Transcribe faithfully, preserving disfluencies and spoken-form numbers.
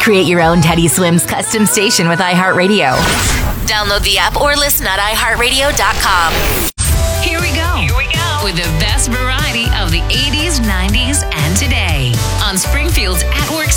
Create your own Teddy Swims custom station with iHeartRadio. Download the app or listen at i heart radio dot com. Here we go. Here we go. With the best variety of the eighties, nineties, and today on Springfield's At Work